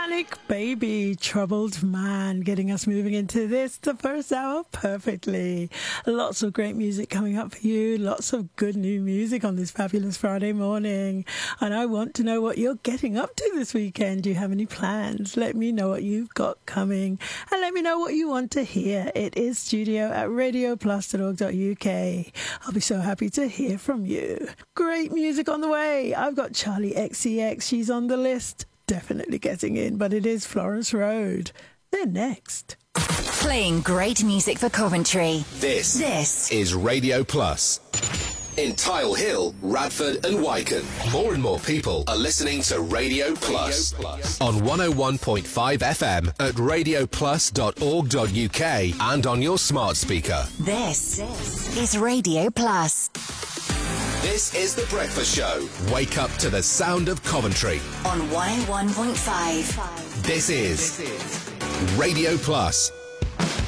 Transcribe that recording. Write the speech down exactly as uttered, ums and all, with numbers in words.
Manic Baby, Troubled Man, getting us moving into this, the first hour, perfectly. Lots of great music coming up for you, lots of good new music on this fabulous Friday morning. And I want to know what you're getting up to this weekend. Do you have any plans? Let me know what you've got coming and let me know what you want to hear. It is studio at radio plus dot org dot U K. I'll be so happy to hear from you. Great music on the way. I've got Charlie X C X. She's on the list. Definitely getting in, but it is Florence Road. They're next. Playing great music for Coventry. This, this is Radio Plus. In Tile Hill, Radford and Wycombe, more and more people are listening to Radio Plus, Radio Plus. On one oh one point five F M at radio plus dot org dot U K and on your smart speaker. This, this is Radio Plus. This is The Breakfast Show. Wake up to the sound of Coventry. On one oh one point five. This is Radio Plus.